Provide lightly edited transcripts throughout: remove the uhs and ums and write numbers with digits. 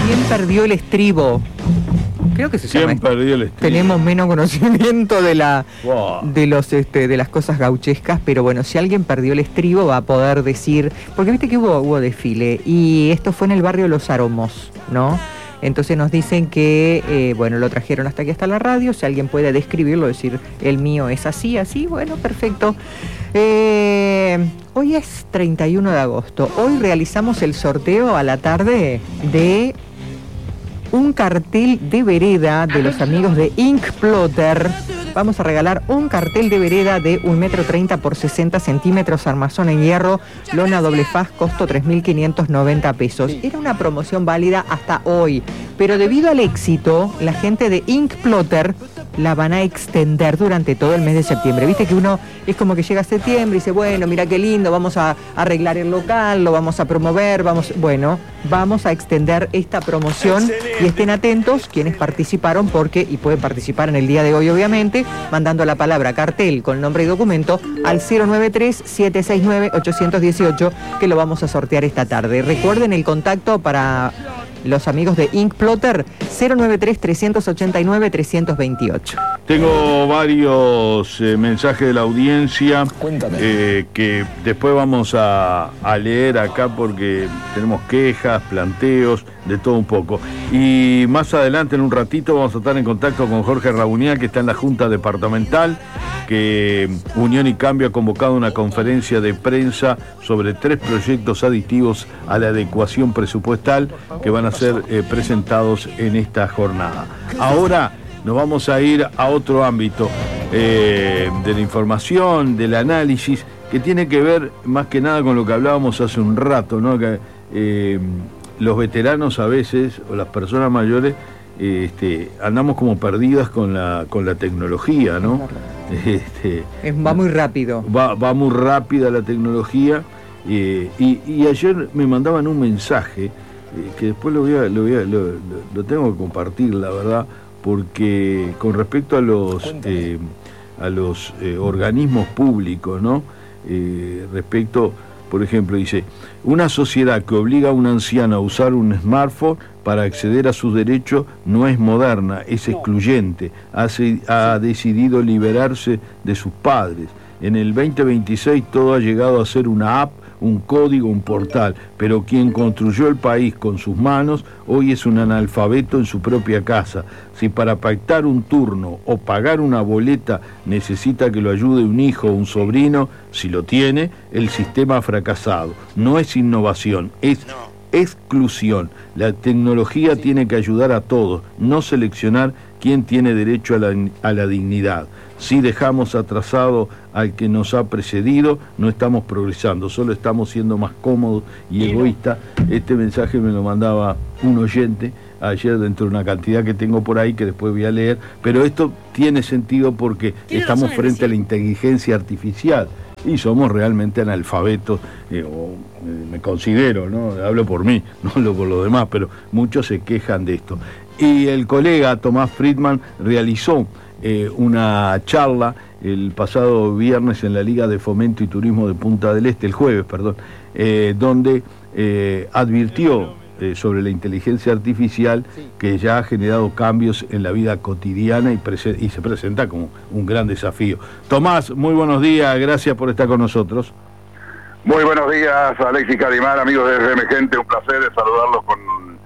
¿Quién perdió el estribo? Creo que se llama. ¿Quién perdió el estribo? Tenemos menos conocimiento de Wow. de las cosas gauchescas, pero bueno, si alguien perdió el estribo va a poder decir, porque viste que hubo desfile y esto fue en el barrio Los Aromos, ¿no? Entonces nos dicen que, bueno, lo trajeron hasta aquí, hasta la radio, si alguien puede describirlo, decir, el mío es así, bueno, perfecto. Hoy es 31 de agosto, hoy realizamos el sorteo a la tarde de un cartel de vereda de los amigos de Ink Plotter. Vamos a regalar un cartel de vereda de 1,30 m por 60 centímetros, armazón en hierro, lona doble faz, costo 3.590 pesos. Era una promoción válida hasta hoy, pero debido al éxito, la gente de Ink Plotter la van a extender durante todo el mes de septiembre. Viste que uno es como que llega a septiembre y dice, bueno, mira qué lindo, vamos a arreglar el local, lo vamos a promover, vamos a extender esta promoción y estén atentos quienes participaron y pueden participar en el día de hoy obviamente, mandando la palabra cartel con nombre y documento al 093-769-818 que lo vamos a sortear esta tarde. Recuerden el contacto para los amigos de Ink Plotter, 093-389-328. Tengo varios mensajes de la audiencia que después vamos a leer acá porque tenemos quejas, planteos, de todo un poco. Y más adelante, en un ratito, vamos a estar en contacto con Jorge Raunial, que está en la Junta Departamental, que Unión y Cambio ha convocado una conferencia de prensa sobre 3 proyectos aditivos a la adecuación presupuestal que van a ser presentados en esta jornada. Ahora nos vamos a ir a otro ámbito de la información, del análisis, que tiene que ver más que nada con lo que hablábamos hace un rato, ¿no? Que los veteranos a veces, o las personas mayores, andamos como perdidas con la tecnología, ¿no? Va muy rápido. Va muy rápida la tecnología, y ayer me mandaban un mensaje que después lo tengo que compartir, la verdad, porque con respecto a los organismos públicos, ¿no? Respecto, por ejemplo, dice, una sociedad que obliga a un anciano a usar un smartphone para acceder a sus derechos no es moderna, es excluyente, ha decidido liberarse de sus padres. En el 2026 todo ha llegado a ser una app, un código, un portal, pero quien construyó el país con sus manos hoy es un analfabeto en su propia casa. Si para pactar un turno o pagar una boleta necesita que lo ayude un hijo o un sobrino, si lo tiene, el sistema ha fracasado. No es innovación, es exclusión. La tecnología tiene que ayudar a todos, no seleccionar quién tiene derecho a la dignidad. Si dejamos atrasado al que nos ha precedido, no estamos progresando, solo estamos siendo más cómodos y egoístas. Este mensaje me lo mandaba un oyente ayer dentro de una cantidad que tengo por ahí que después voy a leer, pero esto tiene sentido porque estamos frente a la inteligencia artificial y somos realmente analfabetos, me considero, ¿no? Hablo por mí, no hablo por los demás, pero muchos se quejan de esto. Y el colega Tomás Friedman realizó una charla el pasado viernes en la Liga de Fomento y Turismo de Punta del Este, el jueves, perdón, donde advirtió sobre la inteligencia artificial que ya ha generado cambios en la vida cotidiana y se presenta como un gran desafío. Tomás, muy buenos días, gracias por estar con nosotros. Muy buenos días, Alexis Cadimar, amigos de FM Gente, un placer de saludarlos con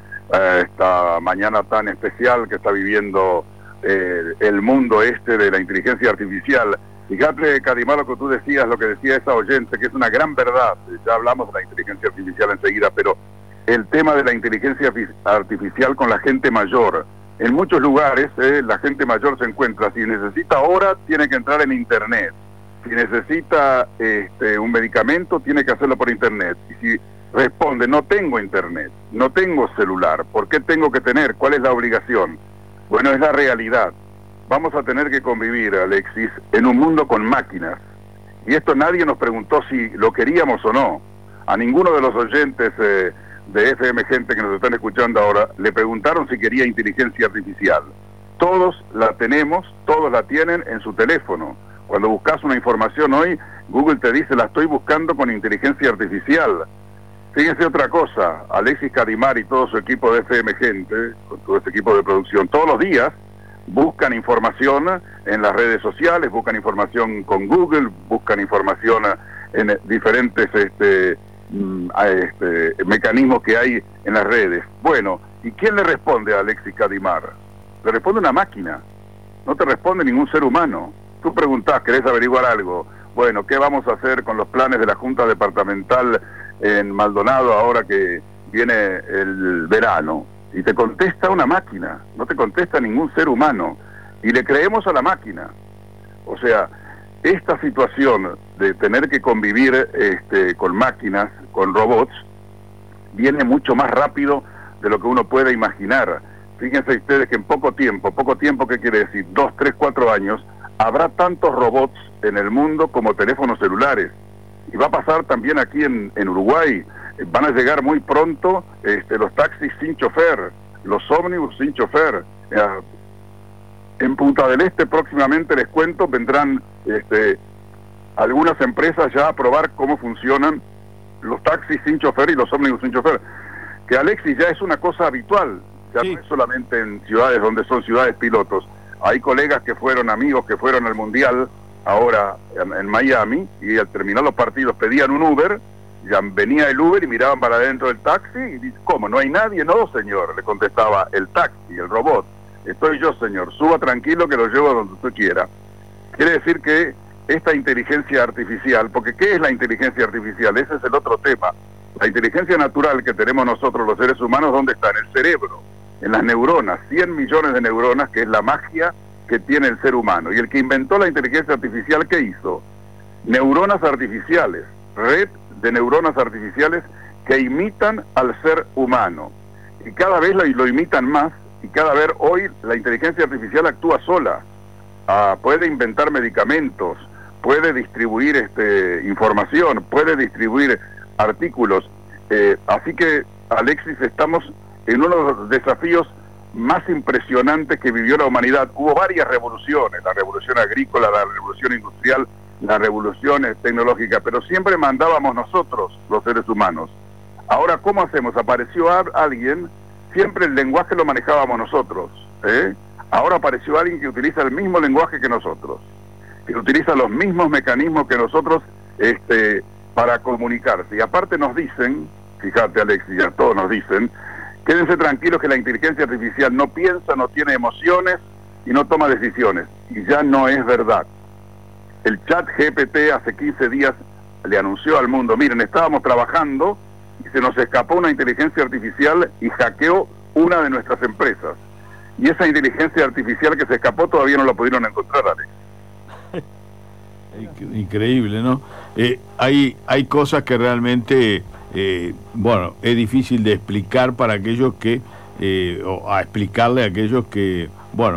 esta mañana tan especial que está viviendo el mundo de la inteligencia artificial. Fíjate, Cadimar, lo que tú decías, lo que decía esa oyente, que es una gran verdad. Ya hablamos de la inteligencia artificial enseguida, pero el tema de la inteligencia artificial con la gente mayor. En muchos lugares la gente mayor se encuentra, si necesita hora, tiene que entrar en internet. Si necesita un medicamento, tiene que hacerlo por internet. Y si responde, no tengo internet, no tengo celular, ¿por qué tengo que tener? ¿Cuál es la obligación? Bueno, es la realidad. Vamos a tener que convivir, Alexis, en un mundo con máquinas. Y esto nadie nos preguntó si lo queríamos o no. A ninguno de los oyentes de FM Gente que nos están escuchando ahora le preguntaron si quería inteligencia artificial. Todos la tenemos, todos la tienen en su teléfono. Cuando buscas una información hoy, Google te dice, la estoy buscando con inteligencia artificial. Fíjense otra cosa, Alexis Cadimar y todo su equipo de FM Gente, con todo ese equipo de producción, todos los días buscan información en las redes sociales, buscan información con Google, buscan información en diferentes mecanismos que hay en las redes. Bueno, ¿y quién le responde a Alexis Cadimar? Le responde una máquina, no te responde ningún ser humano. Tú preguntás, querés averiguar algo, bueno, ¿qué vamos a hacer con los planes de la Junta Departamental en Maldonado ahora que viene el verano? Y te contesta una máquina, no te contesta ningún ser humano, y le creemos a la máquina. O sea, esta situación de tener que convivir con máquinas, con robots, viene mucho más rápido de lo que uno puede imaginar. Fíjense ustedes que en poco tiempo, ¿qué quiere decir? 2, 3, 4 años, habrá tantos robots en el mundo como teléfonos celulares. Y va a pasar también aquí en Uruguay. Van a llegar muy pronto los taxis sin chofer, los ómnibus sin chofer. En Punta del Este próximamente, les cuento, vendrán algunas empresas ya a probar cómo funcionan los taxis sin chofer y los ómnibus sin chofer. Que, Alexis, ya es una cosa habitual, ya sí. No es solamente en ciudades donde son ciudades pilotos. Hay colegas que fueron amigos, que fueron al Mundial ahora en Miami, y al terminar los partidos pedían un Uber, ya venía el Uber y miraban para adentro del taxi y dicen, ¿cómo? ¿No hay nadie? No, señor, le contestaba el taxi, el robot. Estoy yo, señor, suba tranquilo que lo llevo donde usted quiera. Quiere decir que esta inteligencia artificial, porque ¿qué es la inteligencia artificial? Ese es el otro tema. La inteligencia natural que tenemos nosotros los seres humanos, ¿dónde está? En el cerebro, en las neuronas, 100 millones de neuronas, que es la magia que tiene el ser humano. Y el que inventó la inteligencia artificial, ¿qué hizo? Neuronas artificiales, red de neuronas artificiales que imitan al ser humano. Y cada vez lo imitan más, y cada vez hoy la inteligencia artificial actúa sola. Puede inventar medicamentos, puede distribuir información, puede distribuir artículos. Así que, Alexis, estamos en uno de los desafíos más impresionantes que vivió la humanidad. Hubo varias revoluciones, la revolución agrícola, la revolución industrial, la revolución tecnológica, pero siempre mandábamos nosotros, los seres humanos. Ahora, ¿cómo hacemos? Apareció alguien, siempre el lenguaje lo manejábamos nosotros, Ahora apareció alguien que utiliza el mismo lenguaje que nosotros, que utiliza los mismos mecanismos que nosotros para comunicarse. Y aparte nos dicen, fíjate, Alexis, ya todos nos dicen, quédense tranquilos que la inteligencia artificial no piensa, no tiene emociones y no toma decisiones. Y ya no es verdad. El chat GPT hace 15 días le anunció al mundo, miren, estábamos trabajando y se nos escapó una inteligencia artificial y hackeó una de nuestras empresas. Y esa inteligencia artificial que se escapó todavía no la pudieron encontrar, Alex. Increíble, ¿no? Hay cosas que realmente, es difícil de explicar para aquellos que, o a explicarle a aquellos que,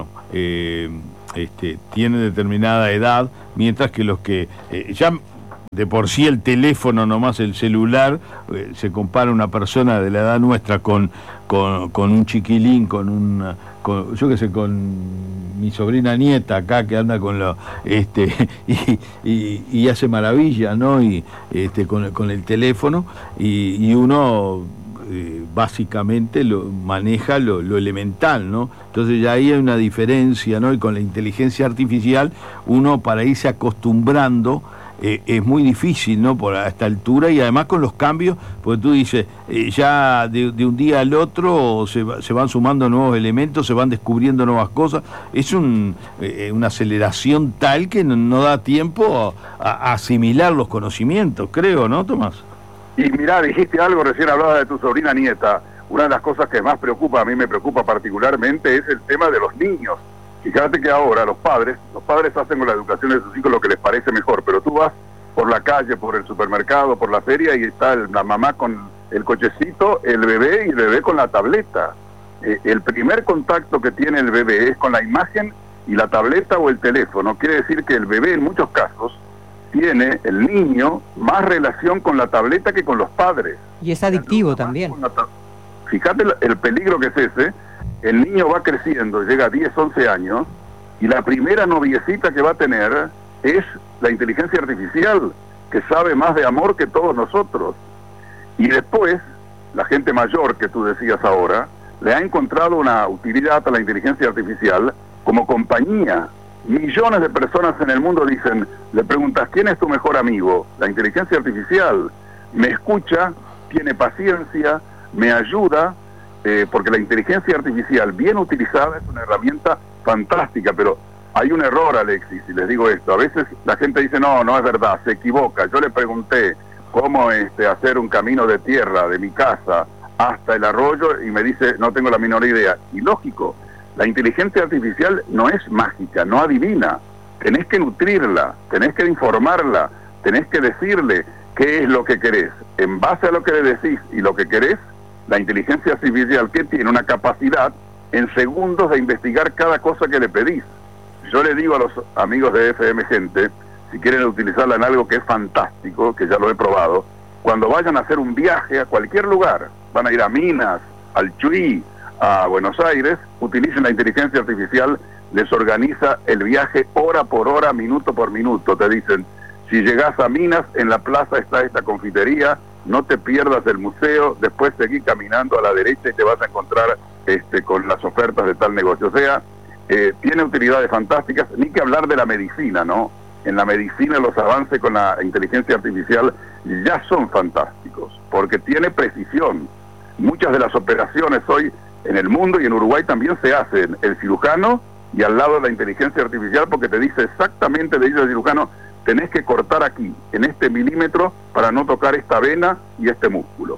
tienen determinada edad, mientras que los que ya de por sí el teléfono nomás, el celular, se compara una persona de la edad nuestra con un chiquilín, con mi sobrina nieta acá que anda con y hace maravilla, ¿no? Y con el teléfono y uno básicamente maneja lo elemental, ¿no? Entonces ya ahí hay una diferencia, ¿no? Y con la inteligencia artificial uno, para irse acostumbrando, es muy difícil, ¿no? A esta altura, y además con los cambios, porque tú dices, ya de un día al otro se van sumando nuevos elementos, se van descubriendo nuevas cosas. Es una aceleración tal que no da tiempo a asimilar los conocimientos, creo, ¿no, Tomás? Y mirá, dijiste algo, recién hablabas de tu sobrina nieta. Una de las cosas que más preocupa, a mí me preocupa particularmente, es el tema de los niños. Fíjate que ahora los padres hacen con la educación de sus hijos lo que les parece mejor, pero tú vas por la calle, por el supermercado, por la feria, y está la mamá con el cochecito, el bebé, y el bebé con la tableta. El primer contacto que tiene el bebé es con la imagen y la tableta o el teléfono. Quiere decir que el bebé, en muchos casos, tiene, el niño, más relación con la tableta que con los padres. Y es adictivo también. Fíjate el peligro que es ese. El niño va creciendo, llega a 10, 11 años, y la primera noviecita que va a tener es la inteligencia artificial, que sabe más de amor que todos nosotros. Y después, la gente mayor que tú decías ahora, le ha encontrado una utilidad a la inteligencia artificial como compañía. Millones de personas en el mundo dicen, le preguntas, ¿quién es tu mejor amigo? La inteligencia artificial me escucha, tiene paciencia, me ayuda, porque la inteligencia artificial bien utilizada es una herramienta fantástica, pero hay un error, Alexis, y les digo esto, a veces la gente dice, no es verdad, se equivoca. Yo le pregunté cómo hacer un camino de tierra de mi casa hasta el arroyo y me dice, no tengo la menor idea. Y lógico, la inteligencia artificial no es mágica, no adivina. Tenés que nutrirla, tenés que informarla, tenés que decirle qué es lo que querés. En base a lo que le decís y lo que querés, la inteligencia artificial que tiene una capacidad en segundos de investigar cada cosa que le pedís. Yo le digo a los amigos de FM Gente, si quieren utilizarla en algo que es fantástico, que ya lo he probado, cuando vayan a hacer un viaje a cualquier lugar, van a ir a Minas, al Chuy, a Buenos Aires, utilicen la inteligencia artificial, les organiza el viaje hora por hora, minuto por minuto. Te dicen, si llegás a Minas, en la plaza está esta confitería, no te pierdas el museo, después seguí caminando a la derecha y te vas a encontrar con las ofertas de tal negocio. O sea, tiene utilidades fantásticas, ni que hablar de la medicina, ¿no? En la medicina los avances con la inteligencia artificial ya son fantásticos, porque tiene precisión. Muchas de las operaciones hoy en el mundo y en Uruguay también se hacen el cirujano y al lado de la inteligencia artificial, porque te dice exactamente, le dice el cirujano, tenés que cortar aquí, en este milímetro, para no tocar esta vena y este músculo.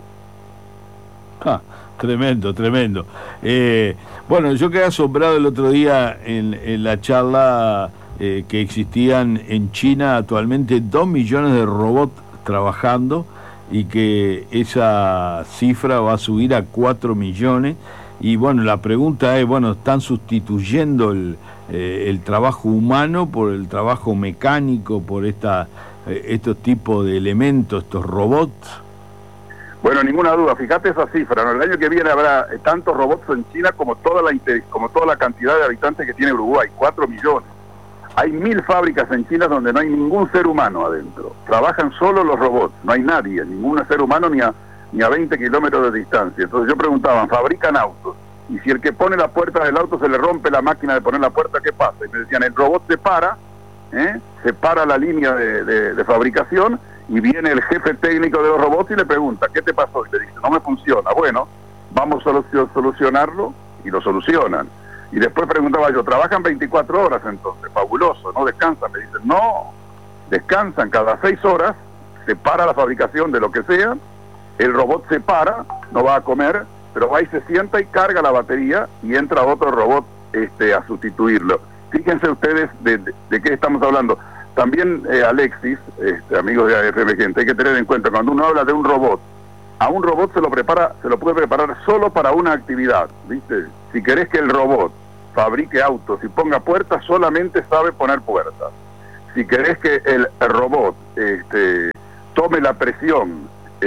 Tremendo. Bueno, yo quedé asombrado el otro día en la charla que existían en China actualmente 2 millones de robots trabajando y que esa cifra va a subir a 4 millones. Y bueno, la pregunta es, ¿están sustituyendo el trabajo humano por el trabajo mecánico, por estos tipos de elementos, estos robots? Bueno, ninguna duda, fíjate esa cifra, ¿no? El año que viene habrá tantos robots en China como toda la cantidad de habitantes que tiene Uruguay, 4 millones. Hay 1000 fábricas en China donde no hay ningún ser humano adentro. Trabajan solo los robots, no hay nadie, ningún ser humano ni a 20 kilómetros de distancia. Entonces yo preguntaba, fabrican autos, y si el que pone la puerta del auto se le rompe la máquina de poner la puerta, ¿qué pasa? Y me decían, el robot se para la línea de fabricación, y viene el jefe técnico de los robots y le pregunta, ¿qué te pasó? Y le dice, no me funciona. Bueno, vamos a solucionarlo, y lo solucionan. Y después preguntaba yo, ¿trabajan 24 horas entonces? Fabuloso, ¿no descansan? Me dicen, no, descansan cada 6 horas, se para la fabricación de lo que sea, el robot se para, no va a comer, pero va y se sienta y carga la batería y entra otro robot a sustituirlo. Fíjense ustedes de qué estamos hablando. También, Alexis, amigos de AFM Gente, hay que tener en cuenta, cuando uno habla de un robot, a un robot se lo puede preparar solo para una actividad, ¿viste? Si querés que el robot fabrique autos y ponga puertas, solamente sabe poner puertas. Si querés que el robot tome la presión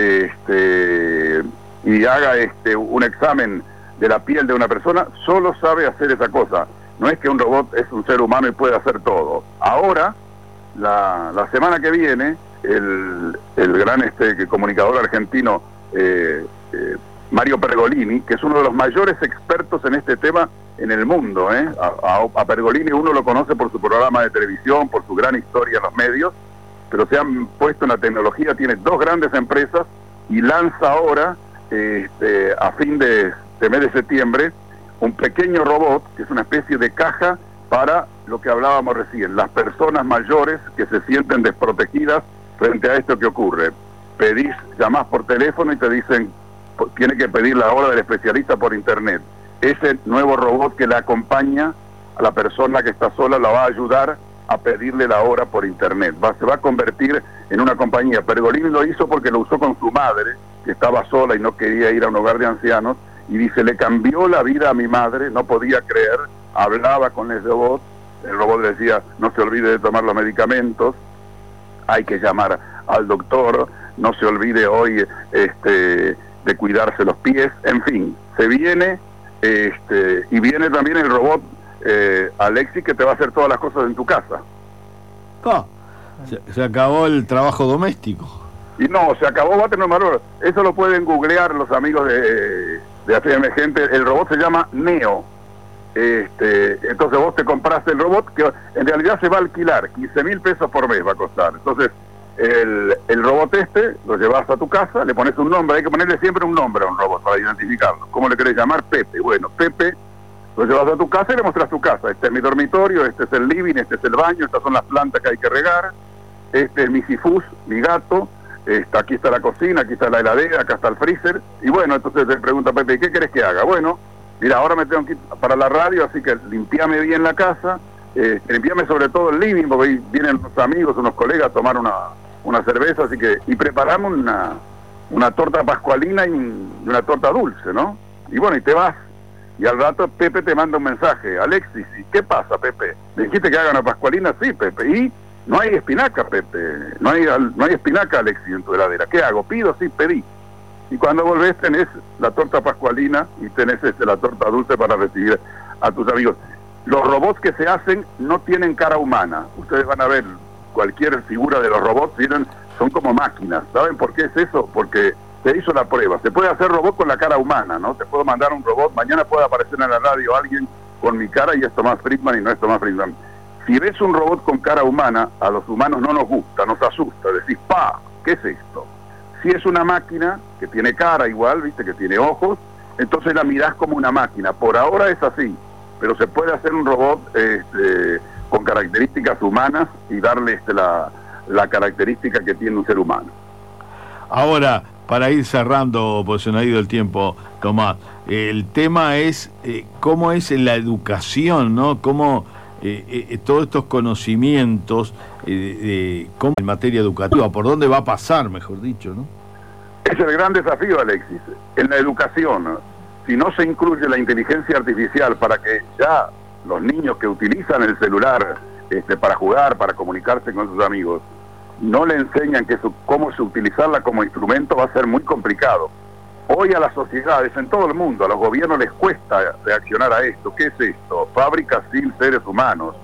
y haga un examen de la piel de una persona, solo sabe hacer esa cosa. No es que un robot es un ser humano y puede hacer todo. Ahora, la semana que viene, el gran comunicador argentino Mario Pergolini, que es uno de los mayores expertos en este tema en el mundo, a Pergolini uno lo conoce por su programa de televisión, por su gran historia en los medios, pero se han puesto en la tecnología, tiene 2 grandes empresas y lanza ahora, a fin de mes de septiembre, un pequeño robot que es una especie de caja para lo que hablábamos recién, las personas mayores que se sienten desprotegidas frente a esto que ocurre. Llamás por teléfono y te dicen, tiene que pedir la hora del especialista por internet. Ese nuevo robot que le acompaña a la persona que está sola la va a ayudar a pedirle la hora por internet. Se va a convertir en una compañía. Pergolini lo hizo porque lo usó con su madre, que estaba sola y no quería ir a un hogar de ancianos, y dice, le cambió la vida a mi madre, no podía creer, hablaba con el robot le decía, no se olvide de tomar los medicamentos, hay que llamar al doctor, no se olvide hoy de cuidarse los pies, en fin, se viene, y viene también el robot, Alexis, que te va a hacer todas las cosas en tu casa. Se acabó el trabajo doméstico. Y no, se acabó, va a tener valor. Eso lo pueden googlear los amigos de FM Gente. El robot se llama Neo. Entonces vos te compraste el robot, que en realidad se va a alquilar, 15.000 pesos por mes va a costar. Entonces, el robot lo llevas a tu casa, le pones un nombre, hay que ponerle siempre un nombre a un robot para identificarlo. ¿Cómo le querés llamar? Pepe. Bueno, Pepe, lo llevas a tu casa y le muestras tu casa. Este es mi dormitorio, este es el living, este es el baño, estas son las plantas que hay que regar, este es mi sifus, mi gato, aquí está la cocina, aquí está la heladera, acá está el freezer. Y bueno, entonces te pregunta Pepe, ¿qué querés que haga? Bueno, mira, ahora me tengo que ir para la radio, así que limpiame bien la casa, limpiame sobre todo el living, porque ahí vienen unos amigos, unos colegas a tomar una cerveza, así que, y preparamos una torta pascualina y una torta dulce, ¿no? Y bueno, y te vas, y al rato Pepe te manda un mensaje, Alexis, ¿y qué pasa, Pepe? ¿Me dijiste que haga una pascualina? Sí, Pepe, y no hay espinaca, Pepe, no hay espinaca, Alexis, en tu heladera. ¿Qué hago? Pido, sí, pedí. Y cuando volvés tenés la torta pascualina y tenés la torta dulce para recibir a tus amigos. Los robots que se hacen no tienen cara humana. Ustedes van a ver cualquier figura de los robots, son como máquinas. ¿Saben por qué es eso? Porque se hizo la prueba. Se puede hacer robot con la cara humana, ¿no? Te puedo mandar un robot, mañana puede aparecer en la radio alguien con mi cara y es Tomás Friedman y no es Tomás Friedman. Si ves un robot con cara humana, a los humanos no nos gusta, nos asusta. Decís, ¡pa! ¿Qué es esto? Si es una máquina que tiene cara igual, viste, que tiene ojos, entonces la mirás como una máquina. Por ahora es así, pero se puede hacer un robot con características humanas y darle la característica que tiene un ser humano. Ahora, para ir cerrando, pues se nos ha ido el tiempo, Tomás, el tema es cómo es la educación, ¿no? Cómo todos estos conocimientos cómo en materia educativa, por dónde va a pasar, mejor dicho, ¿no? Es el gran desafío, Alexis, en la educación. Si no se incluye la inteligencia artificial para que ya los niños que utilizan el celular para jugar, para comunicarse con sus amigos, no le enseñan cómo utilizarla como instrumento, va a ser muy complicado. Hoy a las sociedades, en todo el mundo, a los gobiernos les cuesta reaccionar a esto. ¿Qué es esto? Fábricas sin seres humanos,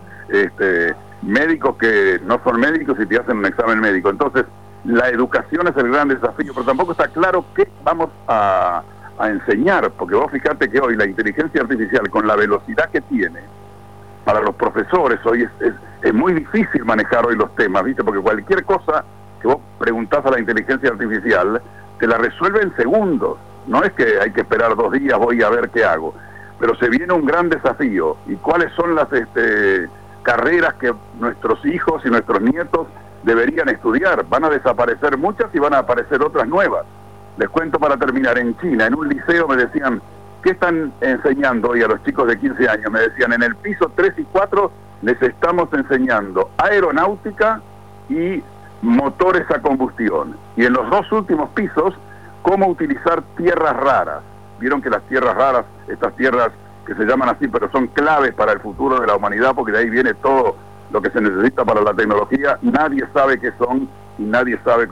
médicos que no son médicos y te hacen un examen médico. Entonces, la educación es el gran desafío, pero tampoco está claro qué vamos a enseñar, porque vos fíjate que hoy la inteligencia artificial, con la velocidad que tiene, para los profesores hoy es muy difícil manejar hoy los temas, ¿viste? Porque cualquier cosa que vos preguntás a la inteligencia artificial, te la resuelve en segundos. No es que hay que esperar 2 días, voy a ver qué hago. Pero se viene un gran desafío. ¿Y cuáles son las carreras que nuestros hijos y nuestros nietos deberían estudiar? Van a desaparecer muchas y van a aparecer otras nuevas. Les cuento para terminar, en China, en un liceo me decían, ¿qué están enseñando hoy a los chicos de 15 años? Me decían, en el piso 3 y 4 les estamos enseñando aeronáutica y motores a combustión. Y en los 2 últimos pisos, cómo utilizar tierras raras. Vieron que las tierras raras, estas tierras que se llaman así, pero son claves para el futuro de la humanidad, porque de ahí viene todo lo que se necesita para la tecnología, nadie sabe qué son y nadie sabe cómo